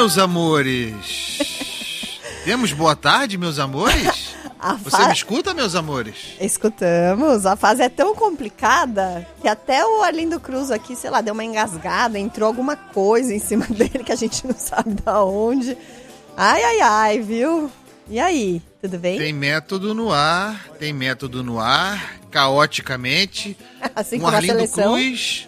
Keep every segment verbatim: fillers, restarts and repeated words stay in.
meus amores? Temos boa tarde, meus amores? A Você fa... me escuta, meus amores? Escutamos. A fase é tão complicada que até o Arlindo Cruz aqui, sei lá, deu uma engasgada, entrou alguma coisa em cima dele que a gente não sabe da onde. Ai, ai, ai, viu? E aí, tudo bem? Tem método no ar, tem método no ar, caoticamente. Assim um como Arlindo a seleção. Cruz,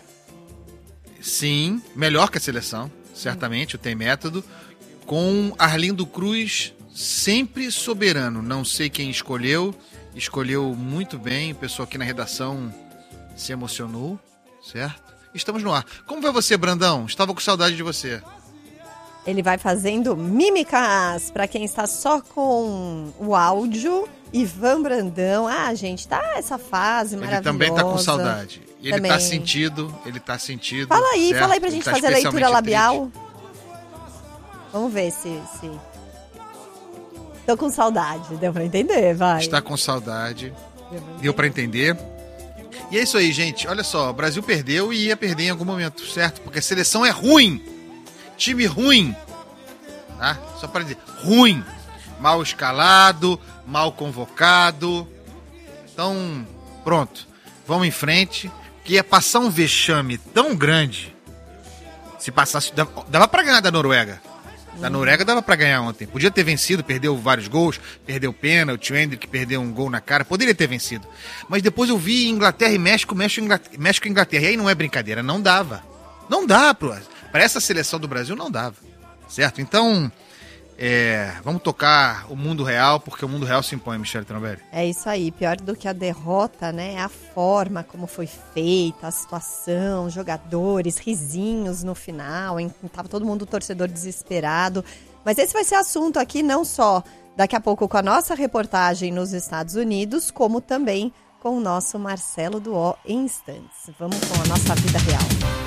sim, melhor que a seleção, certamente, hum. Tem método. Com Arlindo Cruz sempre soberano, não sei quem escolheu, escolheu muito bem, o pessoal aqui na redação se emocionou, certo? Estamos no ar. Como vai você, Brandão? Estava com saudade de você. Ele vai fazendo mímicas para quem está só com o áudio. Ivan Brandão, ah, gente, tá essa fase maravilhosa. Ele também tá com saudade. Ele também. tá sentido, ele tá sentido. Fala aí, certo? fala aí pra gente tá fazer a leitura labial. Triste. Vamos ver se, se... Tô com saudade, deu pra entender, vai. Está com saudade, deu pra entender. E é isso aí, gente. Olha só, o Brasil perdeu e ia perder em algum momento, certo? Porque a seleção é ruim. Time ruim. Tá? Só para dizer, ruim. Mal escalado, mal convocado. Então, pronto. Vamos em frente. Que ia passar um vexame tão grande. Se passasse... Dava pra ganhar da Noruega. Da Noruega dava pra ganhar ontem. Podia ter vencido, perdeu vários gols, perdeu pênalti, o Hendrick perdeu um gol na cara, poderia ter vencido. Mas depois eu vi Inglaterra e México, México e México, Inglaterra. E aí não é brincadeira, não dava. Não dá para essa seleção do Brasil, não dava. Certo? Então, é, vamos tocar o mundo real, porque o mundo real se impõe, Michele Trombelli. É isso aí, pior do que a derrota, né? É a forma como foi feita, a situação, jogadores, risinhos no final, hein? Tava todo mundo torcedor desesperado. Mas esse vai ser assunto aqui não só daqui a pouco com a nossa reportagem nos Estados Unidos, como também com o nosso Marcelo do O em instantes. Vamos com a nossa vida real.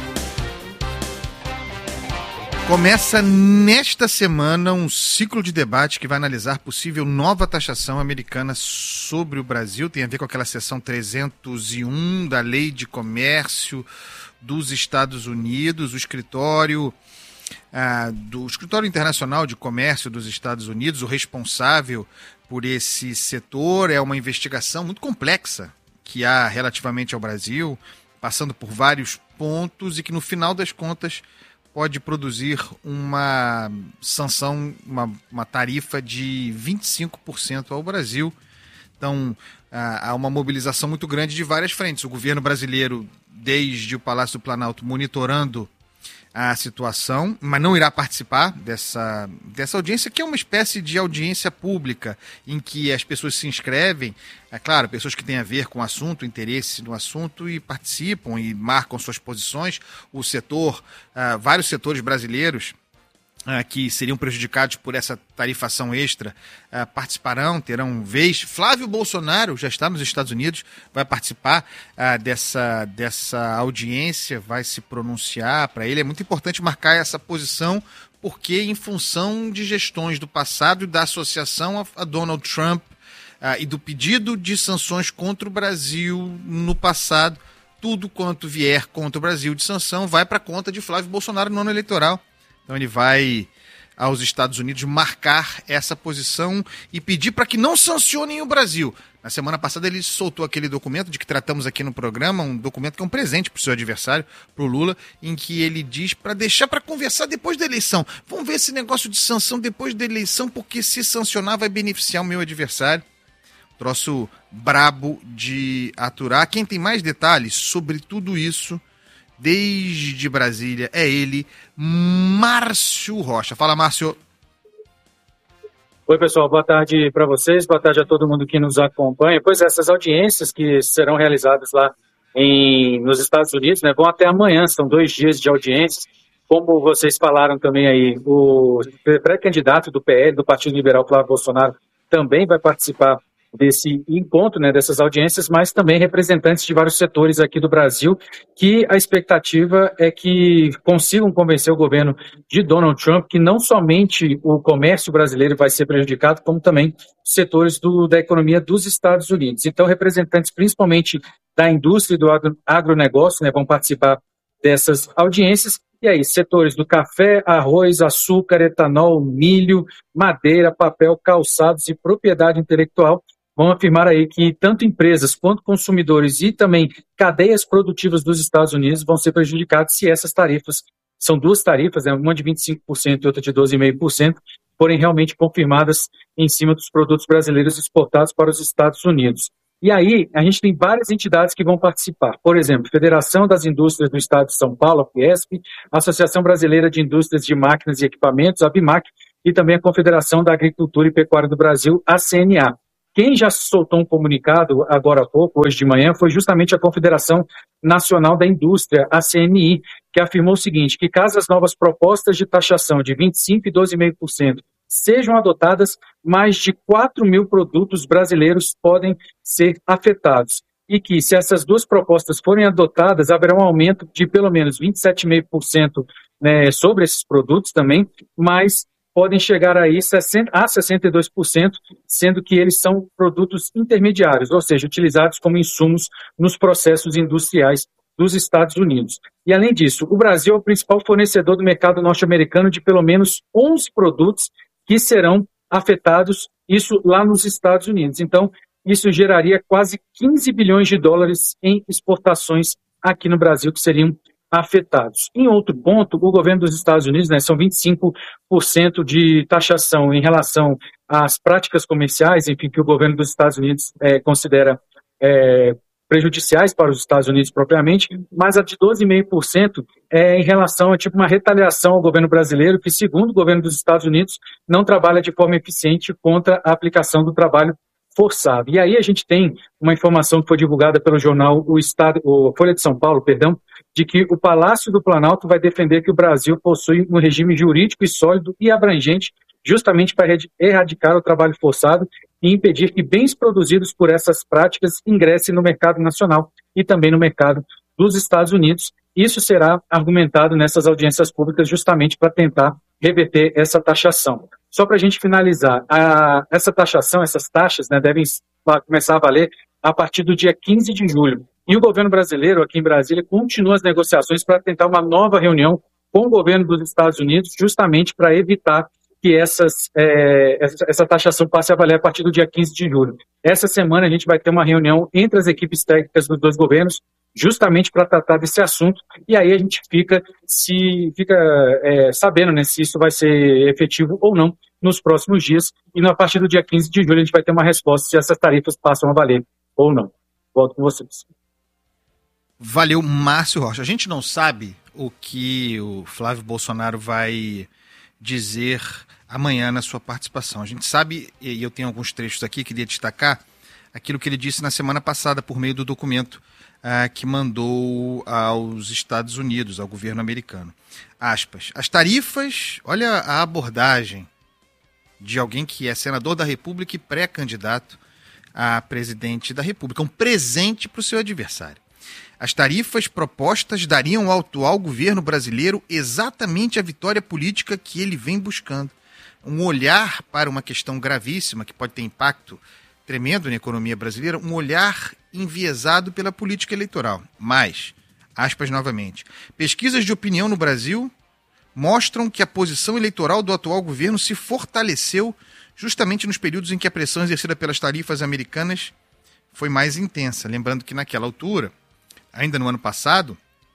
Começa nesta semana um ciclo de debate que vai analisar possível nova taxação americana sobre o Brasil. Tem a ver com aquela seção trezentos e um da Lei de Comércio dos Estados Unidos, o escritório, ah, do Escritório Internacional de Comércio dos Estados Unidos, o responsável por esse setor. É uma investigação muito complexa que há relativamente ao Brasil, passando por vários pontos e que no final das contas pode produzir uma sanção, uma, uma tarifa de vinte e cinco por cento ao Brasil. Então, há uma mobilização muito grande de várias frentes. O governo brasileiro, desde o Palácio do Planalto, monitorando a situação, mas não irá participar dessa, dessa audiência, que é uma espécie de audiência pública, em que as pessoas se inscrevem, é claro, pessoas que têm a ver com o assunto, interesse no assunto, e participam e marcam suas posições. O setor, uh, vários setores brasileiros uh, que seriam prejudicados por essa tarifação extra uh, participarão, terão vez. Flávio Bolsonaro já está nos Estados Unidos, vai participar uh, dessa, dessa audiência, vai se pronunciar. Para ele é muito importante marcar essa posição, porque em função de gestões do passado e da associação a, a Donald Trump uh, e do pedido de sanções contra o Brasil no passado, tudo quanto vier contra o Brasil de sanção vai para a conta de Flávio Bolsonaro no ano eleitoral. Então ele vai aos Estados Unidos marcar essa posição e pedir para que não sancionem o Brasil. Na semana passada ele soltou aquele documento de que tratamos aqui no programa, um documento que é um presente para o seu adversário, para o Lula, em que ele diz para deixar para conversar depois da eleição. Vamos ver esse negócio de sanção depois da eleição, porque se sancionar vai beneficiar o meu adversário. Troço brabo de aturar. Quem tem mais detalhes sobre tudo isso, desde Brasília, é ele, Márcio Rocha. Fala, Márcio. Oi, pessoal, boa tarde para vocês, boa tarde a todo mundo que nos acompanha. Pois é, essas audiências que serão realizadas lá em, nos Estados Unidos, né, vão até amanhã, são dois dias de audiências. Como vocês falaram também aí, o pré-candidato do P L, do Partido Liberal, Flávio Bolsonaro, também vai participar desse encontro, né, dessas audiências, mas também representantes de vários setores aqui do Brasil, que a expectativa é que consigam convencer o governo de Donald Trump que não somente o comércio brasileiro vai ser prejudicado, como também setores do, da economia dos Estados Unidos. Então, representantes principalmente da indústria e do agro, agronegócio, né, vão participar dessas audiências, E aí, setores do café, arroz, açúcar, etanol, milho, madeira, papel, calçados e propriedade intelectual vão afirmar aí que tanto empresas quanto consumidores e também cadeias produtivas dos Estados Unidos vão ser prejudicados se essas tarifas, são duas tarifas, né, uma de vinte e cinco por cento e outra de doze vírgula cinco por cento, forem realmente confirmadas em cima dos produtos brasileiros exportados para os Estados Unidos. E aí, a gente tem várias entidades que vão participar. Por exemplo, Federação das Indústrias do Estado de São Paulo, a Fiesp, Associação Brasileira de Indústrias de Máquinas e Equipamentos, a BIMAC, e também a Confederação da Agricultura e Pecuária do Brasil, a C N A. Quem já soltou um comunicado agora há pouco, hoje de manhã, foi justamente a Confederação Nacional da Indústria, a C N I, que afirmou o seguinte, que caso as novas propostas de taxação de vinte e cinco por cento e doze vírgula cinco por cento sejam adotadas, mais de quatro mil produtos brasileiros podem ser afetados. E que, se essas duas propostas forem adotadas, haverá um aumento de pelo menos vinte e sete vírgula cinco por cento, né, sobre esses produtos também, mas podem chegar aí a sessenta e dois por cento, sendo que eles são produtos intermediários, ou seja, utilizados como insumos nos processos industriais dos Estados Unidos. E, além disso, o Brasil é o principal fornecedor do mercado norte-americano de pelo menos onze produtos que serão afetados, isso lá nos Estados Unidos. Então, isso geraria quase quinze bilhões de dólares em exportações aqui no Brasil que seriam afetados. Em outro ponto, o governo dos Estados Unidos, né, são vinte e cinco por cento de taxação em relação às práticas comerciais, enfim, que o governo dos Estados Unidos é, considera é, prejudiciais para os Estados Unidos propriamente, mas a de doze vírgula cinco por cento é em relação a tipo uma retaliação ao governo brasileiro, que, segundo o governo dos Estados Unidos, não trabalha de forma eficiente contra a aplicação do trabalho forçado. E aí a gente tem uma informação que foi divulgada pelo jornal O Estado, o Folha de São Paulo, perdão, de que o Palácio do Planalto vai defender que o Brasil possui um regime jurídico e sólido e abrangente justamente para erradicar o trabalho forçado e impedir que bens produzidos por essas práticas ingressem no mercado nacional e também no mercado dos Estados Unidos. Isso será argumentado nessas audiências públicas justamente para tentar reverter essa taxação. Só para a gente finalizar, a, essa taxação, essas taxas, né, devem começar a valer a partir do dia quinze de julho. E o governo brasileiro, aqui em Brasília, continua as negociações para tentar uma nova reunião com o governo dos Estados Unidos, justamente para evitar que essas, é, essa, essa taxação passe a valer a partir do dia quinze de julho. Essa semana a gente vai ter uma reunião entre as equipes técnicas dos dois governos, justamente para tratar desse assunto, e aí a gente fica, se, fica é, sabendo, né, se isso vai ser efetivo ou não nos próximos dias, e a partir do dia quinze de julho a gente vai ter uma resposta se essas tarifas passam a valer ou não. Volto com vocês. Valeu, Márcio Rocha. A gente não sabe o que o Flávio Bolsonaro vai dizer amanhã na sua participação. A gente sabe, e eu tenho alguns trechos aqui, queria destacar aquilo que ele disse na semana passada por meio do documento uh, que mandou aos Estados Unidos, ao governo americano. Aspas, as tarifas, olha a abordagem de alguém que é senador da República e pré-candidato a presidente da República, um presente para o seu adversário. As tarifas propostas dariam ao atual governo brasileiro exatamente a vitória política que ele vem buscando. Um olhar para uma questão gravíssima, que pode ter impacto tremendo na economia brasileira, um olhar enviesado pela política eleitoral. Mas, aspas novamente, pesquisas de opinião no Brasil mostram que a posição eleitoral do atual governo se fortaleceu justamente nos períodos em que a pressão exercida pelas tarifas americanas foi mais intensa. Lembrando que naquela altura, ainda no ano passado,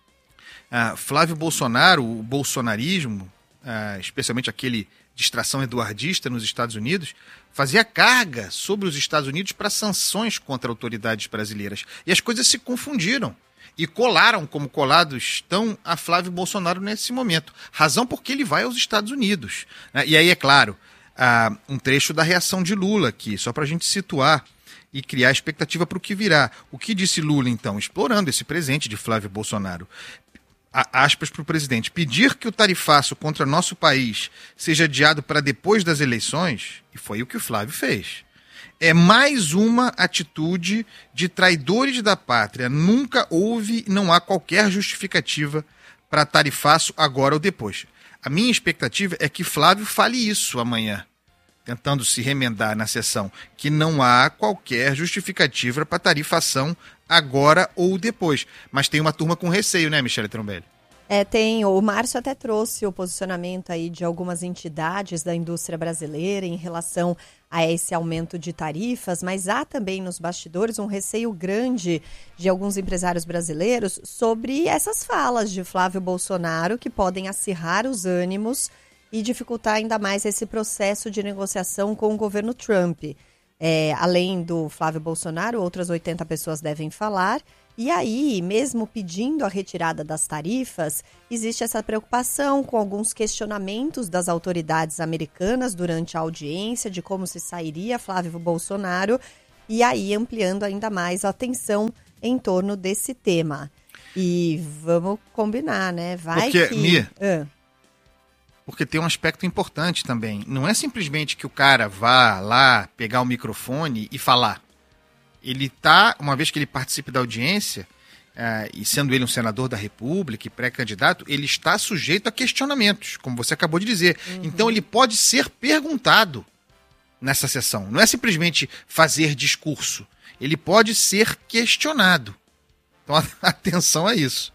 uh, Flávio Bolsonaro, o bolsonarismo, uh, especialmente aquele distração eduardista nos Estados Unidos, fazia carga sobre os Estados Unidos para sanções contra autoridades brasileiras. E as coisas se confundiram e colaram como colados estão a Flávio Bolsonaro nesse momento. Razão porque ele vai aos Estados Unidos. Né? E aí, é claro, uh, um trecho da reação de Lula aqui, só para a gente situar e criar expectativa para o que virá. O que disse Lula, então, explorando esse presente de Flávio Bolsonaro? A, aspas para o presidente. Pedir que o tarifaço contra nosso país seja adiado para depois das eleições, e foi o que o Flávio fez, é mais uma atitude de traidores da pátria. Nunca houve e não há qualquer justificativa para tarifaço agora ou depois. A minha expectativa é que Flávio fale isso amanhã, tentando se remendar na sessão, que não há qualquer justificativa para tarifação agora ou depois. Mas tem uma turma com receio, né, Michele Trombelli? É, tem. O Márcio até trouxe o posicionamento aí de algumas entidades da indústria brasileira em relação a esse aumento de tarifas, mas há também nos bastidores um receio grande de alguns empresários brasileiros sobre essas falas de Flávio Bolsonaro que podem acirrar os ânimos e dificultar ainda mais esse processo de negociação com o governo Trump. É, além do Flávio Bolsonaro, outras oitenta pessoas devem falar. E aí, mesmo pedindo a retirada das tarifas, existe essa preocupação com alguns questionamentos das autoridades americanas durante a audiência de como se sairia Flávio Bolsonaro, e aí ampliando ainda mais a atenção em torno desse tema. E vamos combinar, né? Vai Porque, que... Mia, ah. porque tem um aspecto importante também. Não é simplesmente que o cara vá lá pegar o microfone e falar. Ele tá, uma vez que ele participe da audiência, uh, e sendo ele um senador da República e pré-candidato, ele está sujeito a questionamentos, como você acabou de dizer. Uhum. Então ele pode ser perguntado nessa sessão. Não é simplesmente fazer discurso. Ele pode ser questionado. Então atenção a isso.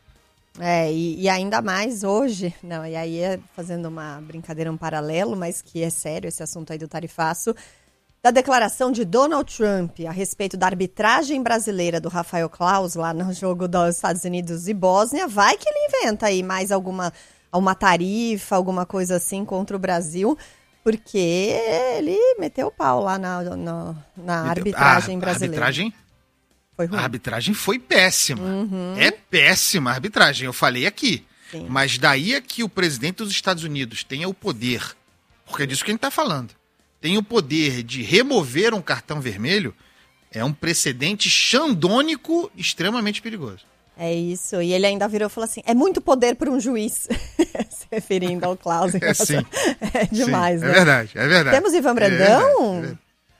É, e, e ainda mais hoje, não, e aí é fazendo uma brincadeira, um paralelo, mas que é sério esse assunto aí do tarifaço, da declaração de Donald Trump a respeito da arbitragem brasileira do Rafael Claus lá no jogo dos Estados Unidos e Bósnia, vai que ele inventa aí mais alguma uma tarifa, alguma coisa assim contra o Brasil, porque ele meteu o pau lá na, na, na arbitragem a, brasileira. A arbitragem? Foi ruim. A arbitragem foi péssima. Uhum. É péssima a arbitragem, eu falei aqui. Sim. Mas daí é que o presidente dos Estados Unidos tenha o poder, porque é disso que a gente está falando, tem o poder de remover um cartão vermelho, é um precedente xandônico extremamente perigoso. É isso, e ele ainda virou e falou assim, é muito poder para um juiz, se referindo ao Klaus. É, sim. É demais, sim, né? É verdade, é verdade. Temos Ivan Brandão? É verdade,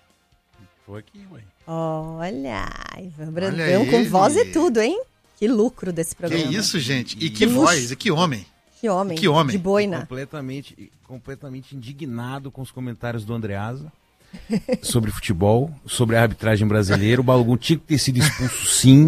é Tô aqui, ué. Olha, Ivan Olha Brandão com ele. voz e tudo, hein? Que lucro desse Que programa. isso, gente? E que, Que voz, luxo. e que homem. Que homem, Que homem. de boina. Completamente, completamente indignado com os comentários do Andreasa sobre futebol, sobre a arbitragem brasileira. O Balogun tinha que ter sido expulso, sim.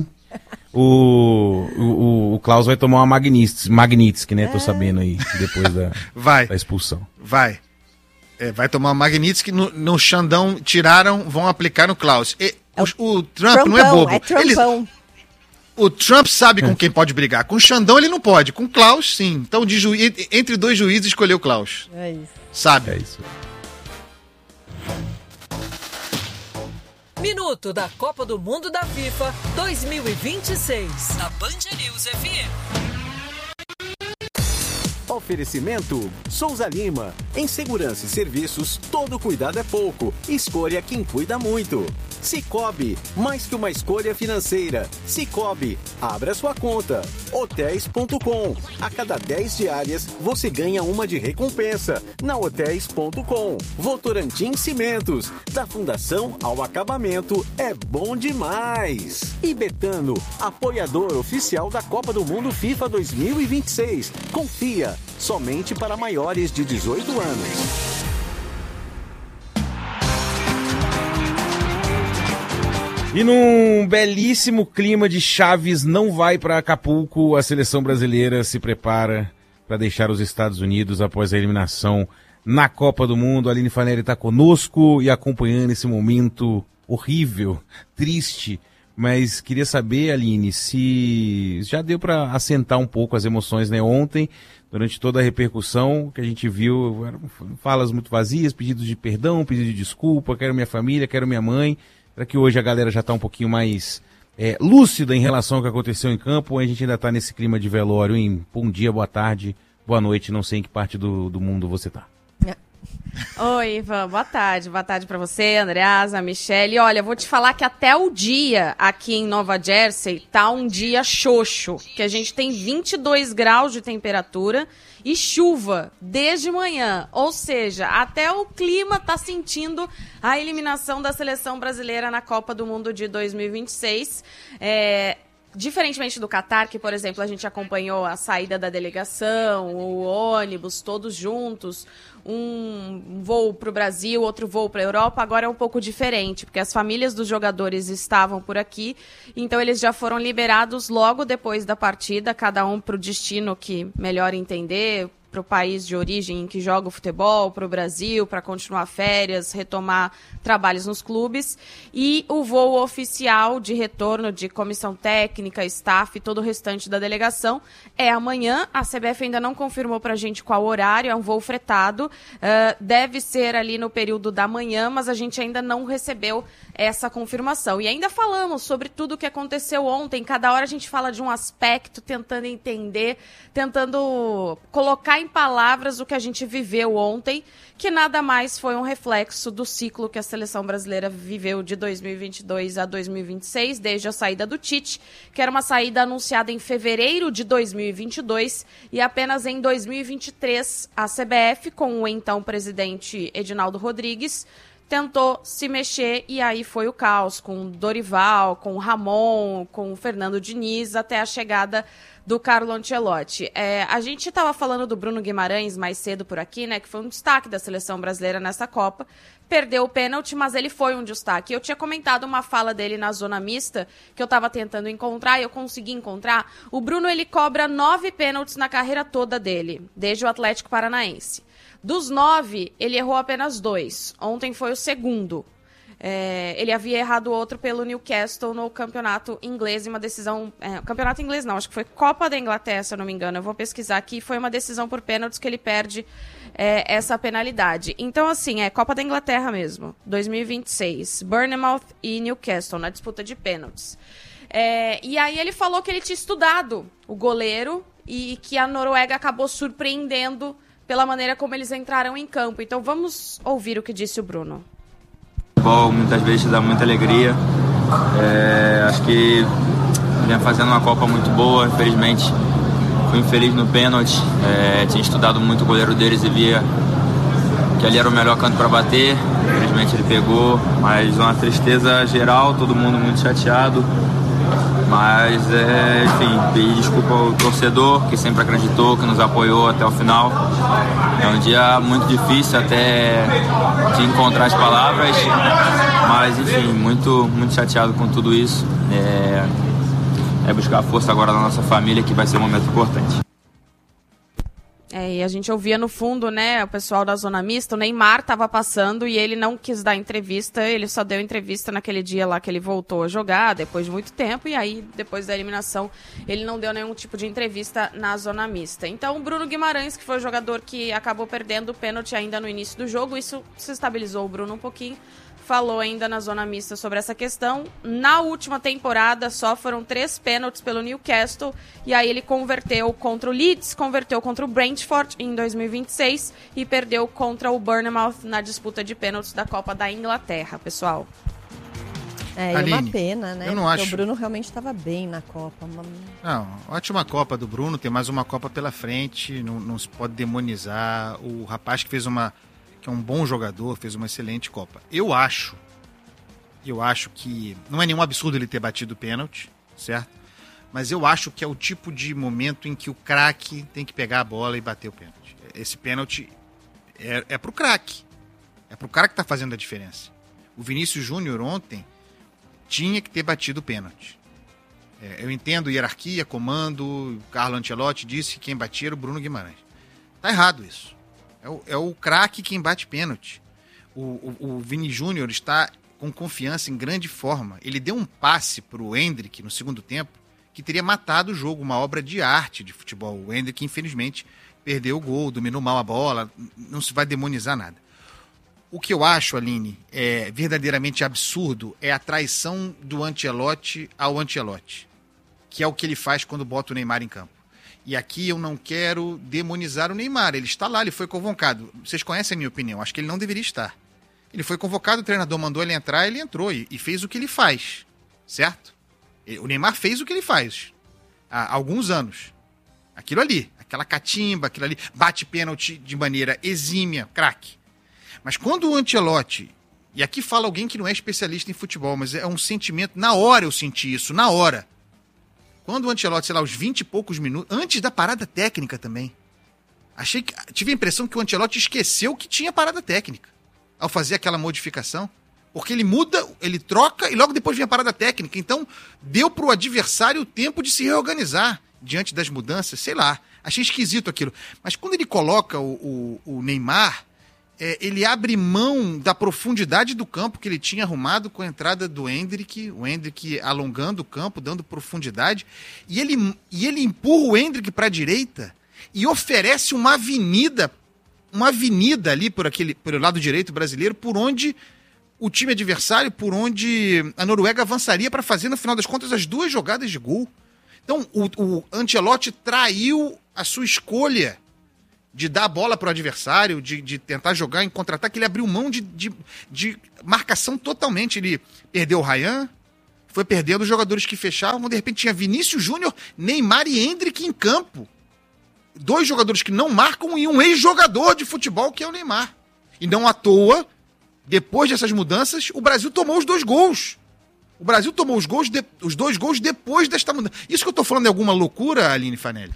O, o, o Klaus vai tomar uma Magnitsky, Magnitsky, né? Tô sabendo aí, depois da, Vai, da expulsão. vai. É, vai tomar uma Magnitsky, no, no Xandão tiraram, vão aplicar no Klaus. E, É o, o Trump não é Trumpão, bobo. é Trumpão. Ele, o Trump sabe com quem pode brigar. Com o Xandão ele não pode. Com o Klaus, sim. Então, de juiz, entre dois juízes, escolheu o Klaus. É isso. Sabe? É isso. Minuto da Copa do Mundo da FIFA dois mil e vinte e seis. Na Band News F M. Oferecimento Souza Lima. Em segurança e serviços, todo cuidado é pouco. Escolha quem cuida muito. Cicobi, mais que uma escolha financeira. Cicobi, abra sua conta. Hotéis ponto com. A cada dez diárias, você ganha uma de recompensa. Na Hotéis ponto com. Votorantim Cimentos. Da fundação ao acabamento, é bom demais. E Betano, apoiador oficial da Copa do Mundo FIFA dois mil e vinte e seis. Confia, somente para maiores de dezoito anos. E num belíssimo clima de Chaves não vai para Acapulco, a seleção brasileira se prepara para deixar os Estados Unidos após a eliminação na Copa do Mundo. A Aline Fanelli está conosco e acompanhando esse momento horrível, triste. Mas queria saber, Aline, se já deu para assentar um pouco as emoções, né? Ontem, durante toda a repercussão que a gente viu, eram falas muito vazias, pedidos de perdão, pedidos de desculpa, quero minha família, quero minha mãe. Será que hoje a galera já está um pouquinho mais é, lúcida em relação ao que aconteceu em campo, ou a gente ainda está nesse clima de velório, em bom dia, boa tarde, boa noite, não sei em que parte do, do mundo você está? Oi, Ivan, boa tarde. Boa tarde pra você, Andreasa, Michele. Olha, vou te falar que até o dia aqui em Nova Jersey tá um dia xoxo, que a gente tem vinte e dois graus de temperatura e chuva desde manhã. Ou seja, até o clima tá sentindo a eliminação da seleção brasileira na Copa do Mundo de dois mil e vinte e seis. É... Diferentemente do Catar, que, por exemplo, a gente acompanhou a saída da delegação, o ônibus, todos juntos, um voo para o Brasil, outro voo para a Europa, agora é um pouco diferente, porque as famílias dos jogadores estavam por aqui, então eles já foram liberados logo depois da partida, cada um para o destino que melhor entender, para o país de origem em que joga o futebol, para o Brasil, para continuar férias, retomar trabalhos nos clubes. E o voo oficial de retorno de comissão técnica, staff e todo o restante da delegação é amanhã. A C B F ainda não confirmou para a gente qual horário, é um voo fretado. Uh, deve ser ali no período da manhã, mas a gente ainda não recebeu essa confirmação. E ainda falamos sobre tudo o que aconteceu ontem. Cada hora a gente fala de um aspecto, tentando entender, tentando colocar em palavras o que a gente viveu ontem, que nada mais foi um reflexo do ciclo que a seleção brasileira viveu de dois mil e vinte e dois a dois mil e vinte e seis, desde a saída do Tite, que era uma saída anunciada em fevereiro de dois mil e vinte e dois, e apenas em dois mil e vinte e três a C B F, com o então presidente Edinaldo Rodrigues, tentou se mexer e aí foi o caos, com o Dorival, com o Ramon, com o Fernando Diniz, até a chegada do Carlo Ancelotti. É, a gente estava falando do Bruno Guimarães mais cedo por aqui, né, que foi um destaque da seleção brasileira nessa Copa. Perdeu o pênalti, mas ele foi um destaque. Eu tinha comentado uma fala dele na zona mista, que eu estava tentando encontrar, e eu consegui encontrar. O Bruno, ele cobra nove pênaltis na carreira toda dele, desde o Atlético Paranaense. Dos nove, ele errou apenas dois. Ontem foi o segundo. É, ele havia errado outro pelo Newcastle no campeonato inglês, em uma decisão... É, campeonato inglês não, acho que foi Copa da Inglaterra, se eu não me engano. Eu vou pesquisar aqui. Foi uma decisão por pênaltis que ele perde é, essa penalidade. Então, assim, é Copa da Inglaterra mesmo. dois mil e vinte e seis. Bournemouth e Newcastle, na disputa de pênaltis. É, e aí ele falou que ele tinha estudado o goleiro e que a Noruega acabou surpreendendo pela maneira como eles entraram em campo. Então, vamos ouvir o que disse o Bruno. Futebol muitas vezes dá muita alegria. É, acho que vinha fazendo uma Copa muito boa. Infelizmente fui infeliz no pênalti. É, tinha estudado muito o goleiro deles e via que ali era o melhor canto para bater. Infelizmente ele pegou, mas uma tristeza geral, todo mundo muito chateado. Mas, é, enfim, pedir desculpa ao torcedor que sempre acreditou, que nos apoiou até o final. É um dia muito difícil até de encontrar as palavras, mas, enfim, muito, muito chateado com tudo isso. É, é buscar força agora na nossa família, que vai ser um momento importante. É, e a gente ouvia no fundo, né, o pessoal da zona mista, o Neymar estava passando e ele não quis dar entrevista, ele só deu entrevista naquele dia lá que ele voltou a jogar, depois de muito tempo, e aí, depois da eliminação, ele não deu nenhum tipo de entrevista na zona mista. Então, o Bruno Guimarães, que foi o jogador que acabou perdendo o pênalti ainda no início do jogo, isso se estabilizou o Bruno um pouquinho, falou ainda na zona mista sobre essa questão. Na última temporada só foram três pênaltis pelo Newcastle e aí ele converteu contra o Leeds, converteu contra o Brentford em dois mil e vinte e seis e perdeu contra o Bournemouth na disputa de pênaltis da Copa da Inglaterra, pessoal. É, é uma pena, né? Eu não Porque acho... o Bruno realmente estava bem na Copa. Uma... Não, ótima Copa do Bruno, tem mais uma Copa pela frente, não, não se pode demonizar o rapaz que fez uma... que é um bom jogador, fez uma excelente Copa. Eu acho, eu acho que não é nenhum absurdo ele ter batido o pênalti, certo? Mas eu acho que é o tipo de momento em que o craque tem que pegar a bola e bater o pênalti. Esse pênalti é, é pro craque, é pro cara que tá fazendo a diferença. O Vinícius Júnior ontem tinha que ter batido o pênalti. É, eu entendo hierarquia, comando, o Carlo Ancelotti disse que quem batia era o Bruno Guimarães. Tá errado isso. É o, é o craque quem bate pênalti. O, o, o Vini Júnior está com confiança, em grande forma. Ele deu um passe para o Endrick no segundo tempo que teria matado o jogo, uma obra de arte de futebol. O Endrick, infelizmente, perdeu o gol, dominou mal a bola, não se vai demonizar nada. O que eu acho, Aline, é verdadeiramente absurdo é a traição do Ancelotti ao Ancelotti, que é o que ele faz quando bota o Neymar em campo. E aqui eu não quero demonizar o Neymar. Ele está lá, ele foi convocado. Vocês conhecem a minha opinião, acho que ele não deveria estar. Ele foi convocado, o treinador mandou ele entrar, ele entrou e, e fez o que ele faz, certo? O Neymar fez o que ele faz há alguns anos. Aquilo ali, aquela catimba, aquilo ali, bate pênalti de maneira exímia, craque. Mas quando o Ancelotti, e aqui fala alguém que não é especialista em futebol, mas é um sentimento, na hora eu senti isso, na hora. Quando o Ancelotti, sei lá, aos vinte e poucos minutos, antes da parada técnica também, achei que, tive a impressão que o Ancelotti esqueceu que tinha parada técnica ao fazer aquela modificação. Porque ele muda, ele troca e logo depois vem a parada técnica. Então, deu pro adversário o tempo de se reorganizar diante das mudanças, sei lá. Achei esquisito aquilo. Mas quando ele coloca o, o, o Neymar, é, ele abre mão da profundidade do campo que ele tinha arrumado com a entrada do Endrick, o Endrick alongando o campo, dando profundidade, e ele, e ele empurra o Endrick para a direita e oferece uma avenida, uma avenida ali por aquele, pelo lado direito brasileiro, por onde o time adversário, por onde a Noruega avançaria para fazer, no final das contas, as duas jogadas de gol. Então, o, o Ancelotti traiu a sua escolha de dar a bola para o adversário, de, de tentar jogar em contra-ataque. Ele abriu mão de, de, de marcação totalmente. Ele perdeu o Ryan, foi perdendo os jogadores que fechavam. De repente tinha Vinícius Júnior, Neymar e Endrick em campo. Dois jogadores que não marcam e um ex-jogador de futebol, que é o Neymar. E não à toa, depois dessas mudanças, o Brasil tomou os dois gols. O Brasil tomou os, gols de, os dois gols depois desta mudança. Isso que eu tô falando é alguma loucura, Aline Fanelli?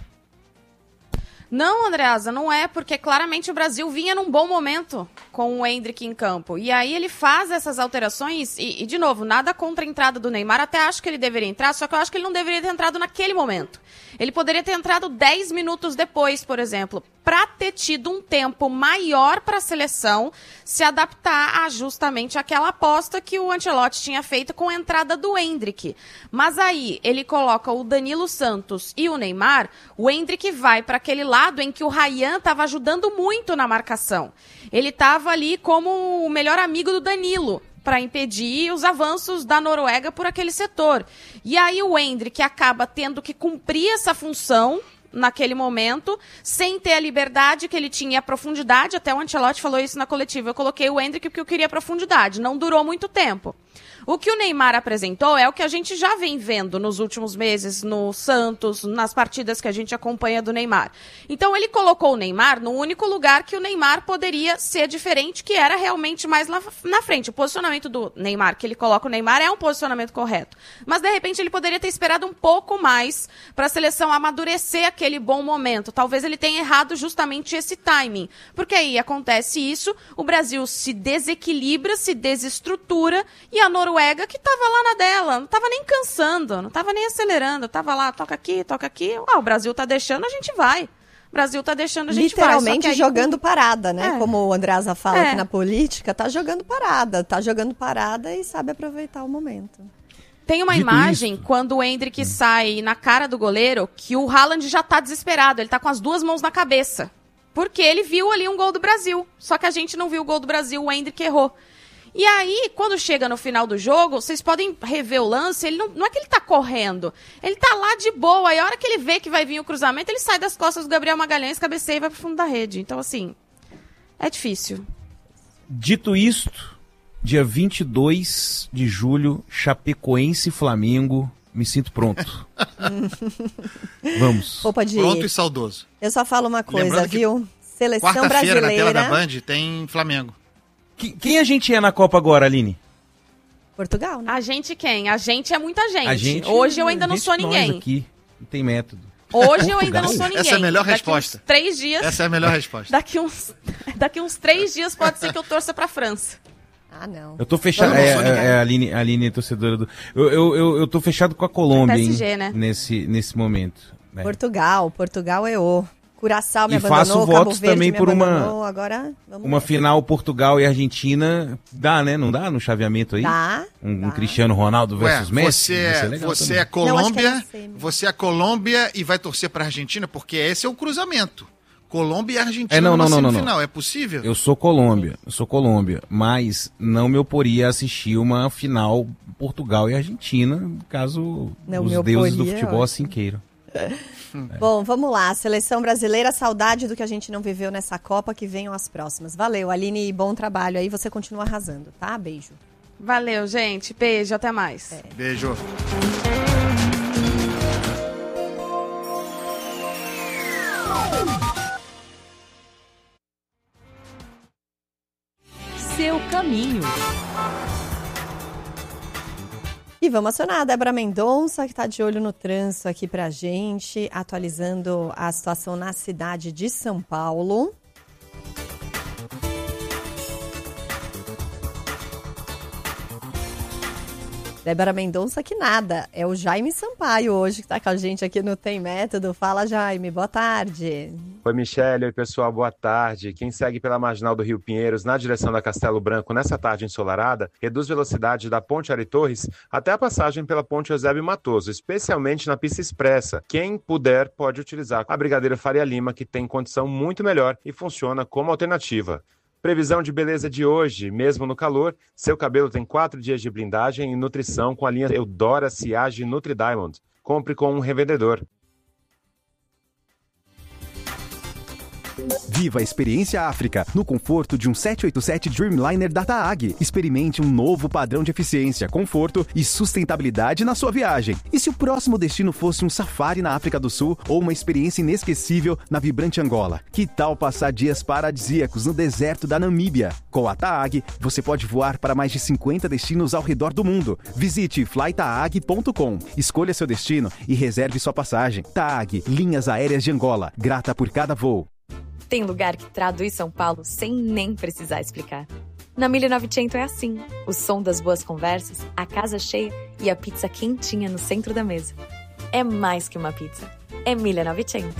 Não, Andreasa, não é, porque claramente o Brasil vinha num bom momento com o Endrick em campo. E aí ele faz essas alterações e, e, de novo, nada contra a entrada do Neymar. Até acho que ele deveria entrar, só que eu acho que ele não deveria ter entrado naquele momento. Ele poderia ter entrado dez minutos depois, por exemplo, para ter tido um tempo maior para a seleção se adaptar a justamente aquela aposta que o Ancelotti tinha feito com a entrada do Endrick. Mas aí ele coloca o Danilo Santos e o Neymar, o Endrick vai para aquele lado em que o Ryan estava ajudando muito na marcação. Ele estava ali como o melhor amigo do Danilo, para impedir os avanços da Noruega por aquele setor. E aí o Endrick acaba tendo que cumprir essa função naquele momento, sem ter a liberdade que ele tinha, a profundidade. Até o Ancelotti falou isso na coletiva. Eu coloquei o Endrick porque eu queria profundidade. Não durou muito tempo. O que o Neymar apresentou é o que a gente já vem vendo nos últimos meses no Santos, nas partidas que a gente acompanha do Neymar. Então ele colocou o Neymar no único lugar que o Neymar poderia ser diferente, que era realmente mais lá na frente. O posicionamento do Neymar, que ele coloca o Neymar, é um posicionamento correto. Mas de repente ele poderia ter esperado um pouco mais para a seleção amadurecer aquele bom momento. Talvez ele tenha errado justamente esse timing. Porque aí acontece isso, o Brasil se desequilibra, se desestrutura e a Noruega que tava lá na dela, não tava nem cansando, não tava nem acelerando, tava lá, toca aqui, toca aqui. Ah, o Brasil tá deixando, a gente vai. O Brasil tá deixando, a gente vai. Literalmente aí, jogando parada, né? É. Como o Andreasa fala É. aqui na política, tá jogando parada, tá jogando parada e sabe aproveitar o momento. Tem uma Dito imagem, isso- quando o Endrick sai na cara do goleiro, que o Haaland já tá desesperado, ele tá com as duas mãos na cabeça. Porque ele viu ali um gol do Brasil, só que a gente não viu o gol do Brasil, o Endrick errou. E aí, quando chega no final do jogo, vocês podem rever o lance, ele não, não é que ele tá correndo, ele tá lá de boa, e a hora que ele vê que vai vir o cruzamento, ele sai das costas do Gabriel Magalhães, cabeceia e vai pro fundo da rede. Então, assim, é difícil. Dito isto, dia vinte e dois de julho, Chapecoense e Flamengo, me sinto pronto. Vamos. Roupa de Pronto e saudoso. Eu só falo uma coisa, Lembrando que viu? Seleção Quarta-feira, na tela da brasileira. Band, tem Flamengo. Que- Quem a gente é na Copa agora, Aline? Portugal, né? A gente quem? A gente é muita gente. A gente Hoje eu ainda a não gente, sou nós ninguém. aqui, não tem método. Hoje eu ainda não sou ninguém. Essa é a melhor Daqui resposta. Uns três dias. Essa é a melhor resposta. Daqui uns, daqui uns três dias pode ser que eu torça pra França. Ah, não. Eu tô fechado. Eu não É, sou ninguém. é, é a Aline, a Aline é torcedora do. Eu, eu, eu, eu tô fechado com a Colômbia, P S G, hein, né? nesse, nesse momento. É. Portugal, Portugal é o. Curaçao me E faço abandonou, votos Cabo Verde também me por uma- abandonou, agora vamos Uma ver. final Portugal e Argentina. Dá, né? Não dá no chaveamento aí? Tá, Um, um tá. Cristiano Ronaldo Ué, versus Messi? você, Vai ser é, legal você também. é Não, acho que é Colômbia, na semi. você é Colômbia e vai torcer pra Argentina, porque esse é o cruzamento. Colômbia e Argentina É, não, numa não, não, não, semifinal. É possível? Eu sou Colômbia, eu sou Colômbia, mas não me oporia a assistir uma final Portugal e Argentina, caso Não os me deuses do oporia, futebol ótimo. assim queiram. Bom, vamos lá. Seleção brasileira, saudade do que a gente não viveu nessa Copa, que venham as próximas. Valeu, Aline, bom trabalho aí. Você continua arrasando, tá? Beijo. Valeu, gente. Beijo, até mais. Beijo. Seu caminho. E vamos acionar a Débora Mendonça, que está de olho no trânsito aqui pra gente, atualizando a situação na cidade de São Paulo. Débora Mendonça, que nada, é o Jaime Sampaio hoje que está com a gente aqui no Tem Método. Fala, Jaime, boa tarde. Oi, Michele, oi pessoal, boa tarde. Quem segue pela marginal do Rio Pinheiros na direção da Castelo Branco nessa tarde ensolarada, reduz velocidade da Ponte Ari Torres até a passagem pela Ponte Eusébio Matoso, especialmente na pista expressa. Quem puder pode utilizar a Brigadeiro Faria Lima, que tem condição muito melhor e funciona como alternativa. Previsão de beleza de hoje, mesmo no calor, seu cabelo tem quatro dias de blindagem e nutrição com a linha Eudora Siage Nutri Diamond. Compre com um revendedor. Viva a experiência África no conforto de um sete oito sete Dreamliner da TAAG. Experimente um novo padrão de eficiência, conforto e sustentabilidade na sua viagem. E se o próximo destino fosse um safari na África do Sul ou uma experiência inesquecível na vibrante Angola? Que tal passar dias paradisíacos no deserto da Namíbia? Com a TAAG, você pode voar para mais de cinquenta destinos ao redor do mundo. Visite fly taag ponto com, escolha seu destino e reserve sua passagem. TAAG, Linhas Aéreas de Angola, grata por cada voo. Tem lugar que traduz São Paulo sem nem precisar explicar. Na mil e novecentos é assim. O som das boas conversas, a casa cheia e a pizza quentinha no centro da mesa. É mais que uma pizza. É mil e novecentos.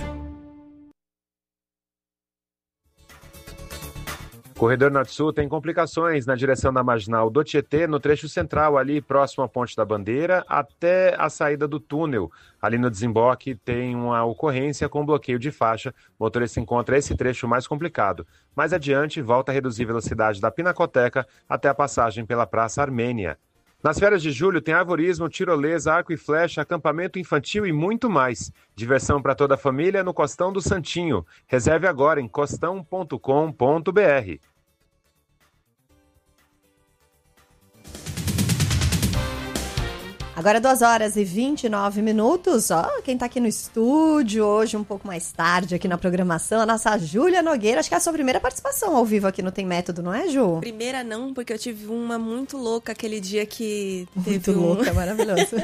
Corredor Norte-Sul tem complicações na direção da marginal do Tietê, no trecho central, ali próximo à Ponte da Bandeira, até a saída do túnel. Ali no desemboque tem uma ocorrência com bloqueio de faixa. O motorista encontra esse trecho mais complicado. Mais adiante, volta a reduzir a velocidade da Pinacoteca até a passagem pela Praça Armênia. Nas férias de julho tem arvorismo, tirolesa, arco e flecha, acampamento infantil e muito mais. Diversão para toda a família no Costão do Santinho. Reserve agora em costão ponto com ponto br. Agora duas horas e vinte e nove minutos, ó, quem tá aqui no estúdio hoje, um pouco mais tarde aqui na programação, a nossa Júlia Nogueira, acho que é a sua primeira participação ao vivo aqui no Tem Método, não é, Ju? Primeira não, porque eu tive uma muito louca aquele dia que teve Muito um... louca, maravilhoso.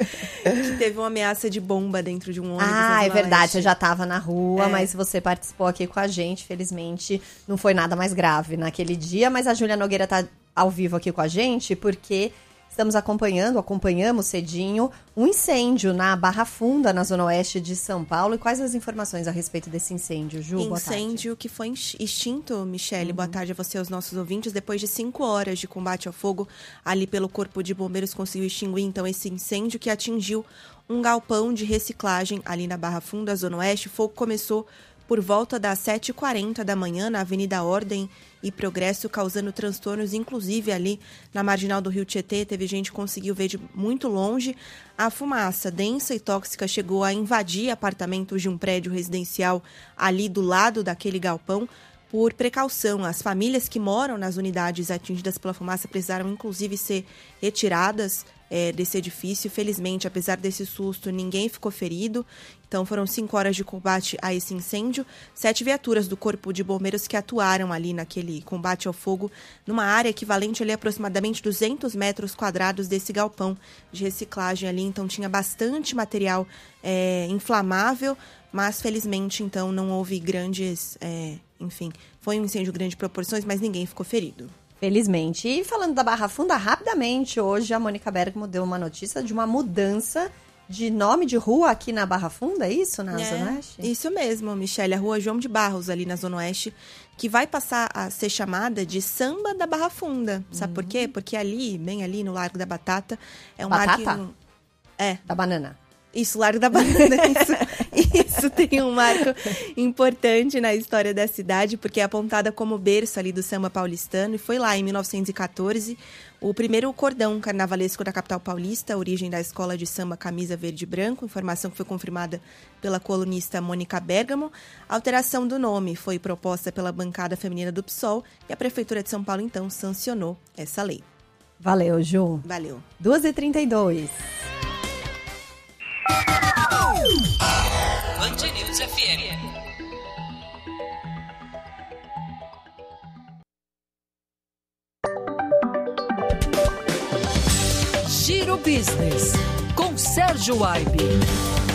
que teve uma ameaça de bomba dentro de um ônibus. Ah, é verdade, Leste. você já tava na rua, É. mas você participou aqui com a gente, felizmente não foi nada mais grave naquele dia, mas a Júlia Nogueira tá ao vivo aqui com a gente porque... Estamos acompanhando, acompanhamos cedinho, um incêndio na Barra Funda, na zona oeste de São Paulo. E quais as informações a respeito desse incêndio, Ju? Boa tarde. Incêndio que foi extinto, Michele. Uhum. Boa tarde a você e aos nossos ouvintes. Depois de cinco horas de combate ao fogo, ali pelo Corpo de Bombeiros conseguiu extinguir, então, esse incêndio que atingiu um galpão de reciclagem ali na Barra Funda, zona oeste. O fogo começou por volta das sete e quarenta da manhã na Avenida Ordem e Progresso, causando transtornos, inclusive ali na marginal do Rio Tietê. Teve gente que conseguiu ver de muito longe. A fumaça densa e tóxica chegou a invadir apartamentos de um prédio residencial ali do lado daquele galpão. Por precaução, as famílias que moram nas unidades atingidas pela fumaça precisaram, inclusive, ser retiradas é, desse edifício. Felizmente, apesar desse susto, ninguém ficou ferido. Então, foram cinco horas de combate a esse incêndio. Sete viaturas do Corpo de Bombeiros que atuaram ali naquele combate ao fogo, numa área equivalente ali a aproximadamente duzentos metros quadrados desse galpão de reciclagem ali. Então, tinha bastante material é, inflamável, mas, felizmente, então, não houve grandes... É, enfim, foi um incêndio de grandes proporções, mas ninguém ficou ferido. Felizmente. E falando da Barra Funda, rapidamente, hoje a Mônica Bergamo deu uma notícia de uma mudança de nome de rua aqui na Barra Funda, é isso, na é, Zona Oeste? Isso mesmo, Michele, a rua João de Barros, ali na Zona Oeste, que vai passar a ser chamada de Samba da Barra Funda. Sabe uhum. por quê? Porque ali, bem ali no Largo da Batata, é um Batata? marco... É. Da banana. Isso, Largo da Banana, isso, isso tem um marco importante na história da cidade, porque é apontada como berço ali do samba paulistano, e foi lá em mil novecentos e catorze o primeiro cordão carnavalesco da capital paulista, a origem da escola de samba Camisa Verde e Branco, informação que foi confirmada pela colunista Mônica Bergamo. A alteração do nome foi proposta pela bancada feminina do P SOL e a Prefeitura de São Paulo, então, sancionou essa lei. Valeu, Ju. Valeu. duas e trinta e dois. Band News F M. Giro Business, com Sérgio Aibe.